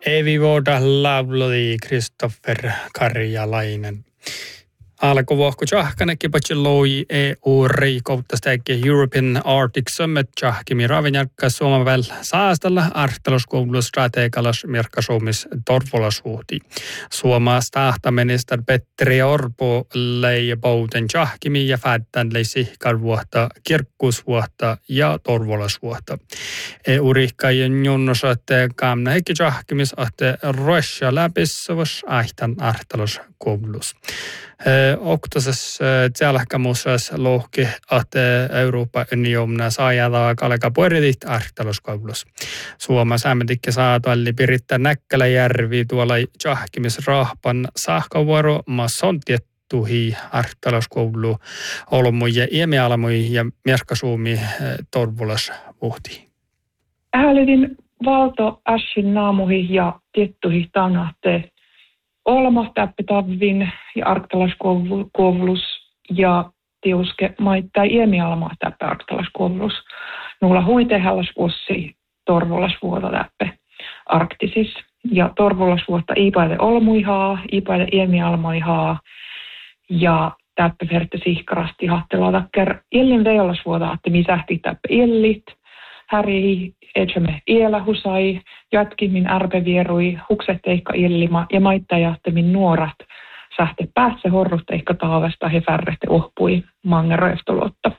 Evi vuoda lauloi Kristoffer Karjalainen. Alkuvuokko tjahkanekin patsi loi EU-riikouttastajake European Arctic Summit tjahkimi ravinjakka Suomavel saastalla arhteluskoulustrategalas mirkkasuumis torvolasuhti. Suomas tahtaminister Petteri Orpo lei bouten tjahkimi ja fättän lei sihkarvuotta, kirkkuusvuotta ja torvolasuhta. EU-riikkaajien junnosatte kaamna heikki tjahkimis ahte Russia läpissavas aihtan arhteluskoulus. Oktosessa tjälkämuusas lohki, että Euroopan uniomna saajaa kalka puolitit arhteluskoulus. Suomessa ämmetikke saatualli pirittää Näkkäläjärvi tuolla tjahkimisrahpan sahkavuoro masson tiettuhi arhteluskoulu olmuja iemialamui ja merkkasuumi torvulas vuhti. Häälidin valto ässin naamuhi ja tiettuhi tanahte Olma täppitavvin ja arktalaskoulus ja tiuske maittai iemialmaa täppä arktalaskoulus. Nulla huitehallas vuosi torvolasvuota täppä arktisis. Ja torvolasvuotta iipaile olmuihaa, iipaile iemialmoihaa ja täppä verte sihkarasti hattelua takker illin veolasvuota, että misähti täppä illit. Häri etsemme iellä husai, jatkimin ärpevierui, huksetteikka illima ja maittajahtamin nuorat sähte päässä horrutteikka taavasta he färrehte ohpui mangeroeftolotta.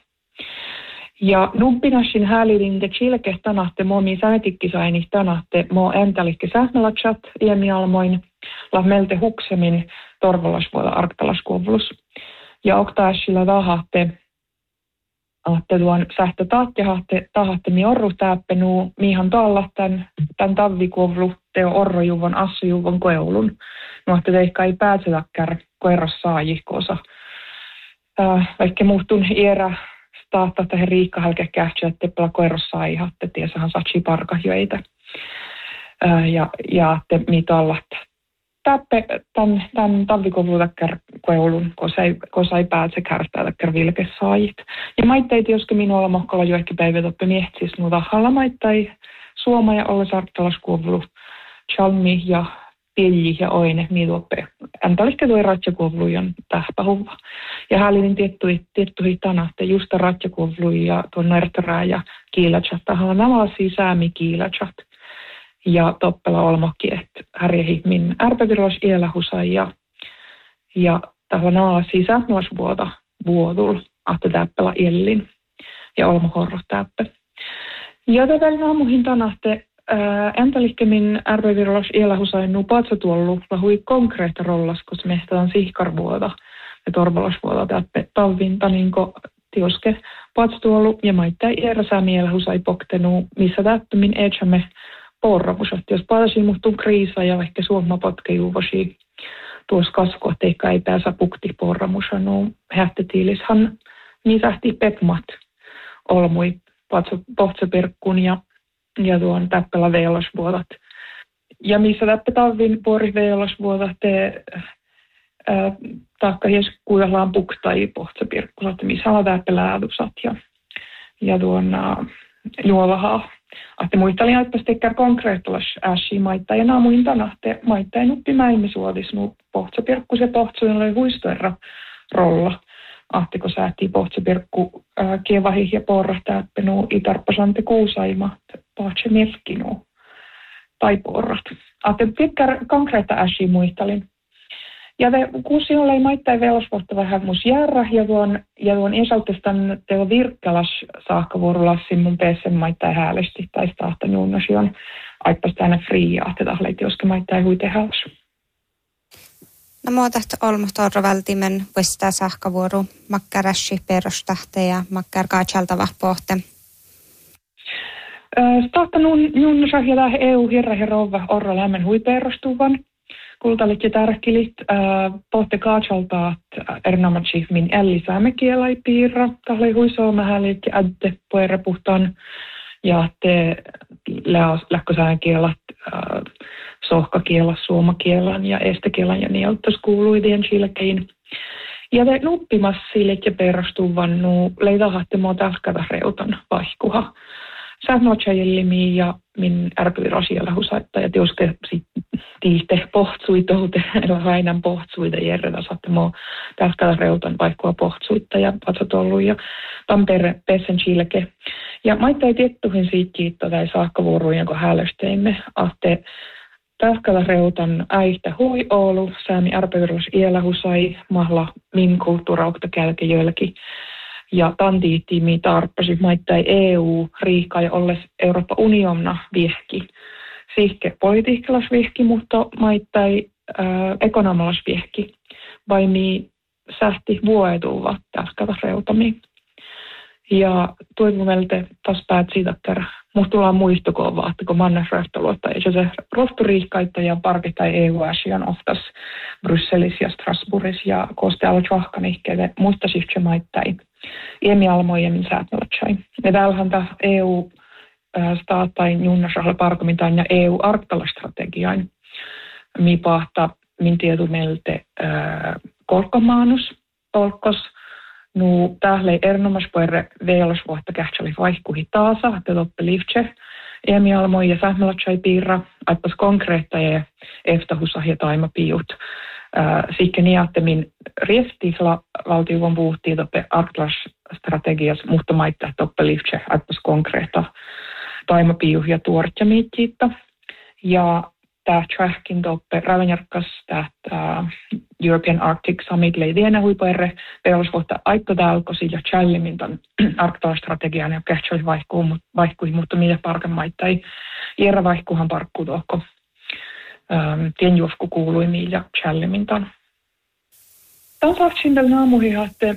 Ja numpinassin häälidin te chilke tanahte momi sänetikkisaini tanahte mo entalikke sähmelatsat iemialmoin la melte huksemin torvolasvuola arktalaskuvlus. Ja oktaasilla tahahte että tuon sähtö tahatte mi orru täppenu mihan talla tän tavvikovlu teo orrojuvon assujuvon koeulun. Nuotte teikka ei pääsetäkkär koeros saajikosa. Vaikka muutun iärä staattaa tähän riikkahälke kähtsä, että pela koeros saajihatte, tiesahan satsi parkahjoita. Ja te mitä allat. Täppe tämän tavvikovluutäkkär koeulun, kosa ei pääse kärstäätäkkär vilkesaajit. Ja maitteet, joske minua olla mokkalla jo ehkä päivät oppe miehtis, mutta halla maittai suoma ja olla sarttalaskuovlu, chalmi ja pilji ja oine, mitä oppe. Äntälihkä tuo ratjakuovlujan tähpähuva. Ja häälinin tiettui tanahte justa ratjakuovluja ja tuon närtärää ja kiilatsat. Halla nämä säämi kiilatsat. Ja toppela olmakki, että härjehi min ärpäviros ielahusai ja tällä naa sisänuosvuota vuodul, että täppela illin ja olmahorro täppä. Ja tätä naamuhin tanahte entälihke min ärpäviros ielahusai nuu patsatuollu lahui konkreetta rollas, koska mehtään sihkarvuota ja torvalasvuota täppä talvinta niinko tioske patsatuollu ja maittai iäräsää mielahusai poktenu, missä täppä etsämme porramus, että jos palasi muhtun kriisa ja ehkä suomma potkejuvosi tuossa kasvua, että ei pääsä pukti porramusa, no hähtetiilishan nisähti pepmat olmui pohtsapirkkun ja tuon täppälä veelasvuotat. Ja missä täppä talvin puori veelasvuotat, taakka jes kuijallaan puktai pohtsapirkkusat, missä on täppälä äädusat ja tuon juolahaa. Että muistelin, että stikkär konkreettulas äsi maittaa ja naamuin tanahte maittaa nuppi mäimisuotis nuu pohtsapirkku se pohtsuin oli huistoerra rolla. Ahtiko säätii pohtsapirkku kevahi ja porrahtäppä nuu itarppasante kuusaima pahtse melkkinuu tai porrat. Ahte tikkär konkreetta äsi muistelin. Ja kuusi oli maittain velasvuotta vähän mus järra ja tuon ensaltistan teo virkkälas saakkavuorolassin mun peessen maittain häälesti tai stahta nuunnosi on aippas tänne fria, että tahleit joske maittain huite hääls. No muuta olma torro vältimen vuostaa saakkavuoro makkarässi perustahte ja makkar kaatsaltava pohte. Stahta nuunnosi ja tähän EU-hirra ja rouva orro lämmen hui perustuvan. Kultalit ja tärkilit pohte kaatsaltaat erinomaisesti min ellisäämekielai piirra. Tahlei huisoomahälit ja ädde puhutaan ja te lähkösäänkielat sohkakielas, suomakielan ja estekielan ja nieltos kuuluidien chilkein. Ja te nuppimassiilit ja perustuvan leidahatte mua tälkätä reutan vaihkuha. Sähnotsäjillimi ja min ärpyvirasialla husaitta ja teuske tiihte pohtsuitoute, hainan pohtsuita järjetä saatte mua tähkällä reutan vaikkua pohtsuitta ja patsot ollut ja Tampere pessen chilke. Ja maita ei tiettuhin siitä kiitto tai saakkavuorujen, kun häälösteimme, ahte tähkällä reutan äihtä hui Oulu, säämi arpevirus ielahusai, mahla min kulttuuraukta kälke jölki. Ja tantiittiimi tarppasi maittai EU riikka ja olles Euroopan unionna viehki. Sihke politiikkalas viehki, mutta maittai ekonomialas viehki. Vai mi sähti vuoetuvat tähkätä reutami. Ja tuivumelte taas päät siitä, että musta tullaan muistokoon vaan, että kun mannes röhtöluotta, ja se rohturiikkaita ja parkit tai EU-asian oftas Brysselissä ja Strasbourgissa ja kooste alo tjohkanihkeelle muista sihke maittai. Iemi almojen säätmelötsai. Ja täällähän tämä EU staatain junnasrahalla parkomitaan ja EU-arktalastrategiain. Mi pahta min tietu meiltä kolkkomaanus, olkos. Nu tähle erinomas puere veelosvuotta kähtsali vaihkuhi taasa, että toppe livtse. Iemi almojen ja säätmelötsai piirra, aippas konkreetta ja eftahusah ja taimapiut. Sikke niattemin rieftisla valtiovon puhuttiin toppe Atlas-strategias, mutta maittaa toppe livtse, aippas konkreetta taimapiuh ja tuortjamiittiitta. Ja tämä tjähkin toppe ravenjarkkas tähtä European Arctic Summit leidienä huipuerre veolosvuotta aikko tälko sillä challimin ton Arktala-strategian ja kähtsoli vaihkuihin, mutta mitä parkan maittai. Järä vaihkuhan parkkuu tuokko. Tienjuosku kuului miillä challimintaan. Tämän saatsin tällä naamuhihan, että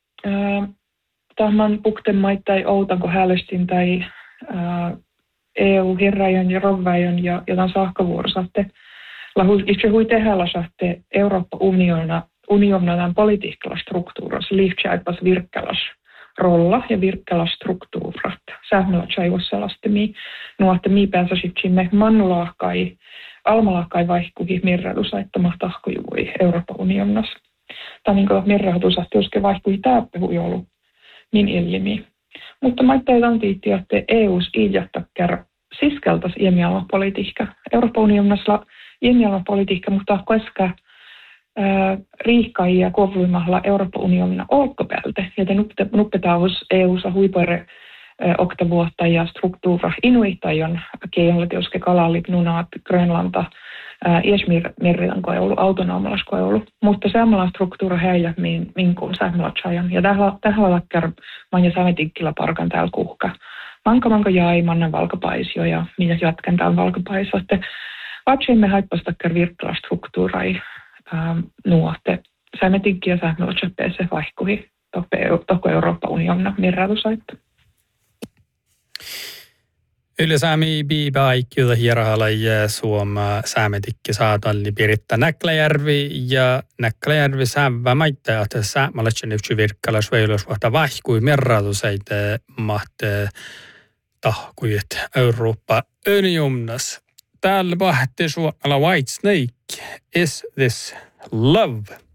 tämän pukten maittai outanko häälöstin tai EU-hirrajan ja rovväjön ja tämän saakkavuorossa, että itse hui tehdä saatte Eurooppa-uniona tämän politiikkala struktuurassa, liiftsi aipas virkkälas rolla ja virkkälas struktuurat. Sähmällä tjaivossa sellaistemi, nuotte mii pääsäsitsimme mannulaahkai, almalahkai vaihkuhi mirratusaittama tahkojuvui Euroopan unionassa. Tai niin kuin mirratusahti uske vaihkuhi täppehui ollut niin illimi. Mutta maittain tantiitti, että EUs iidjahtakkär siskeltas iemialan politiikka. Euroopan unionissa iemialan politiikka, mutta koska riikkai ja kovluimalla Euroopan unionina olkkopäältä. Joten nuppetaavus EUssa huipuere oktavuotta ja struktuura inuittajon keionlet, joske kalallit, nunaat, Grönlanta, Iesmirrilan koulu, autonomalas koulu. Mutta samalla struktuura heijät minkuun säämmälatsajan. Ja tähän lakkar manja savetikkillä parkan täällä kuhka. Manka jäi mannen valkapaisio ja minä jatkan täällä valkapaisio. Että vatsimme haippastakkar virkkala struktuurai nuotte. Säämetikki ja säämmälatsapeeseen vaihkuhi toko Euroopan unionna mirratusaitta. Yle saami biibaikkiuta hierahalla ja Suoma säämetikki saatalli Piritta Näkläjärvi ja Näkläjärvi säävä maittaa, että säämälätsän yksi virkkala sveilusvuotta vaihkui mirratusaitta mahte tahkuit Eurooppa unionnassa. Täällä pahti suolla White Snake, Is This Love?